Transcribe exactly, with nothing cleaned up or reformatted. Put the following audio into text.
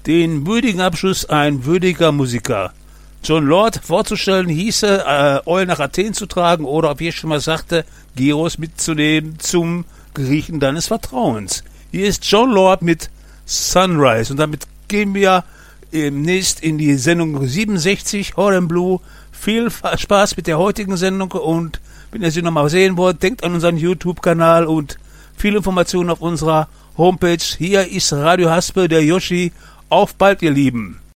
Den würdigen Abschluss ein würdiger Musiker. Jon Lord vorzustellen hieße, äh, Öl nach Athen zu tragen oder, wie ich schon mal sagte, Gyros mitzunehmen zum Griechen deines Vertrauens. Hier ist Jon Lord mit Sunrise und damit gehen wir demnächst in die Sendung siebenundsechzig, Horn Blue. Viel Spaß mit der heutigen Sendung und wenn ihr sie nochmal sehen wollt, denkt an unseren YouTube-Kanal und viele Informationen auf unserer Homepage. Hier ist Radio Haspe, der Yoshi. Auf bald, ihr Lieben.